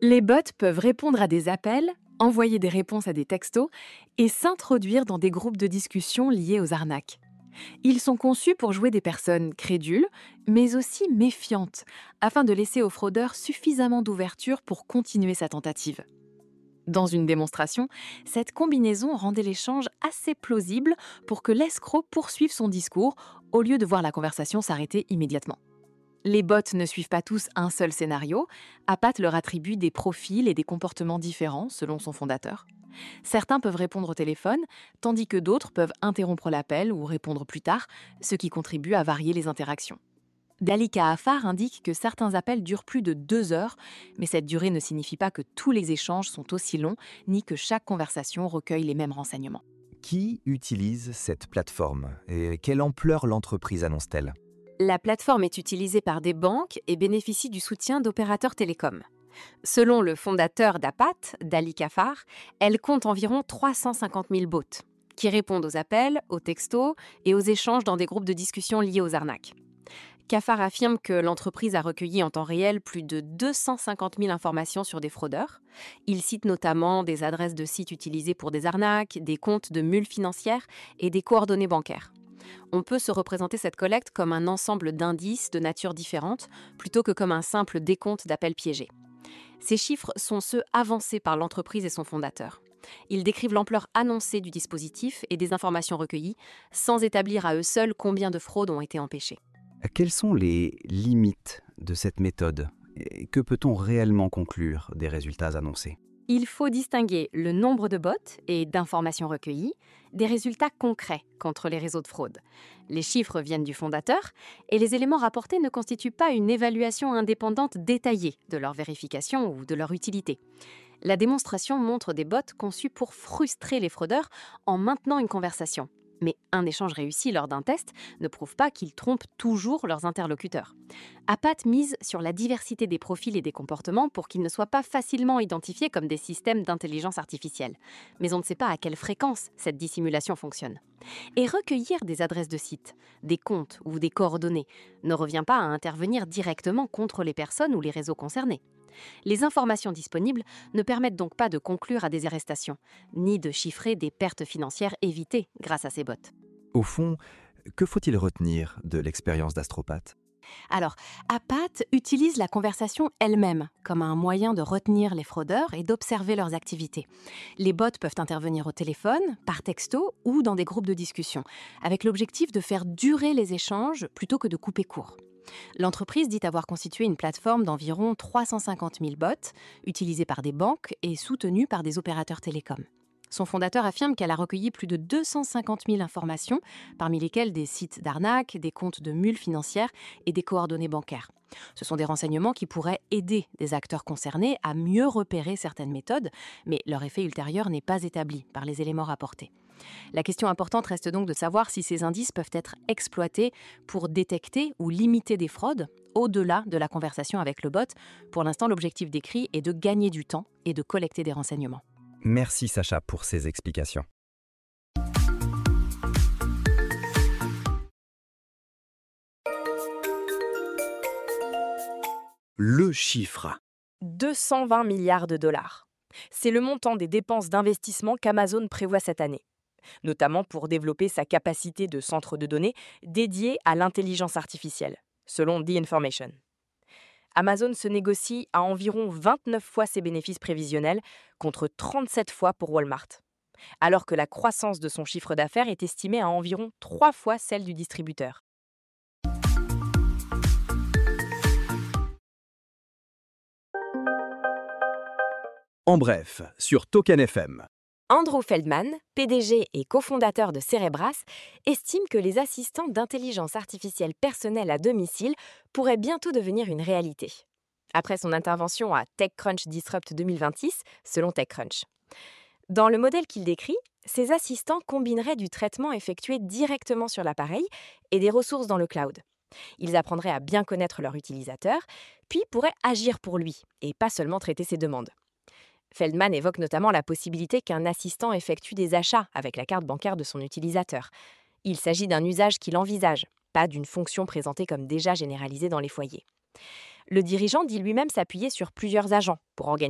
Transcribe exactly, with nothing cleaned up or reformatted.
Les bots peuvent répondre à des appels, envoyer des réponses à des textos et s'introduire dans des groupes de discussion liés aux arnaques. Ils sont conçus pour jouer des personnes crédules, mais aussi méfiantes, afin de laisser au fraudeur suffisamment d'ouverture pour continuer sa tentative. Dans une démonstration, cette combinaison rendait l'échange assez plausible pour que l'escroc poursuive son discours au lieu de voir la conversation s'arrêter immédiatement. Les bots ne suivent pas tous un seul scénario. Apat leur attribue des profils et des comportements différents selon son fondateur. Certains peuvent répondre au téléphone, tandis que d'autres peuvent interrompre l'appel ou répondre plus tard, ce qui contribue à varier les interactions. Dalika Afar indique que certains appels durent plus de deux heures, mais cette durée ne signifie pas que tous les échanges sont aussi longs, ni que chaque conversation recueille les mêmes renseignements. Qui utilise cette plateforme et quelle ampleur l'entreprise annonce-t-elle? La plateforme est utilisée par des banques et bénéficie du soutien d'opérateurs télécoms. Selon le fondateur d'Apat, Dalika Afar, elle compte environ trois cent cinquante mille bots, qui répondent aux appels, aux textos et aux échanges dans des groupes de discussion liés aux arnaques. Kafar affirme que l'entreprise a recueilli en temps réel plus de deux cent cinquante mille informations sur des fraudeurs. Il cite notamment des adresses de sites utilisés pour des arnaques, des comptes de mules financières et des coordonnées bancaires. On peut se représenter cette collecte comme un ensemble d'indices de nature différente plutôt que comme un simple décompte d'appels piégés. Ces chiffres sont ceux avancés par l'entreprise et son fondateur. Ils décrivent l'ampleur annoncée du dispositif et des informations recueillies, sans établir à eux seuls combien de fraudes ont été empêchées. Quelles sont les limites de cette méthode? Et que peut-on réellement conclure des résultats annoncés? Il faut distinguer le nombre de bots et d'informations recueillies des résultats concrets contre les réseaux de fraude. Les chiffres viennent du fondateur et les éléments rapportés ne constituent pas une évaluation indépendante détaillée de leur vérification ou de leur utilité. La démonstration montre des bots conçus pour frustrer les fraudeurs en maintenant une conversation. Mais un échange réussi lors d'un test ne prouve pas qu'ils trompent toujours leurs interlocuteurs. Apat mise sur la diversité des profils et des comportements pour qu'ils ne soient pas facilement identifiés comme des systèmes d'intelligence artificielle. Mais on ne sait pas à quelle fréquence cette dissimulation fonctionne. Et recueillir des adresses de sites, des comptes ou des coordonnées ne revient pas à intervenir directement contre les personnes ou les réseaux concernés. Les informations disponibles ne permettent donc pas de conclure à des arrestations, ni de chiffrer des pertes financières évitées grâce à ces bots. Au fond, que faut-il retenir de l'expérience d'Astropath? Alors, Apat utilise la conversation elle-même comme un moyen de retenir les fraudeurs et d'observer leurs activités. Les bots peuvent intervenir au téléphone, par texto ou dans des groupes de discussion, avec l'objectif de faire durer les échanges plutôt que de couper court. L'entreprise dit avoir constitué une plateforme d'environ trois cent cinquante mille bots, utilisés par des banques et soutenus par des opérateurs télécoms. Son fondateur affirme qu'elle a recueilli plus de deux cent cinquante mille informations, parmi lesquelles des sites d'arnaque, des comptes de mules financières et des coordonnées bancaires. Ce sont des renseignements qui pourraient aider des acteurs concernés à mieux repérer certaines méthodes, mais leur effet ultérieur n'est pas établi par les éléments rapportés. La question importante reste donc de savoir si ces indices peuvent être exploités pour détecter ou limiter des fraudes au-delà de la conversation avec le bot. Pour l'instant, l'objectif décrit est de gagner du temps et de collecter des renseignements. Merci Sacha pour ces explications. Le chiffre. deux cent vingt milliards de dollars. C'est le montant des dépenses d'investissement qu'Amazon prévoit cette année, notamment pour développer sa capacité de centre de données dédié à l'intelligence artificielle, selon The Information. Amazon se négocie à environ vingt-neuf fois ses bénéfices prévisionnels contre trente-sept fois pour Walmart, alors que la croissance de son chiffre d'affaires est estimée à environ trois fois celle du distributeur. En bref, sur Token F M. Andrew Feldman, P D G et cofondateur de Cerebras, estime que les assistants d'intelligence artificielle personnelle à domicile pourraient bientôt devenir une réalité. Après son intervention à TechCrunch Disrupt deux mille vingt-six, selon TechCrunch. Dans le modèle qu'il décrit, ces assistants combineraient du traitement effectué directement sur l'appareil et des ressources dans le cloud. Ils apprendraient à bien connaître leur utilisateur, puis pourraient agir pour lui et pas seulement traiter ses demandes. Feldman évoque notamment la possibilité qu'un assistant effectue des achats avec la carte bancaire de son utilisateur. Il s'agit d'un usage qu'il envisage, pas d'une fonction présentée comme déjà généralisée dans les foyers. Le dirigeant dit lui-même s'appuyer sur plusieurs agents pour organiser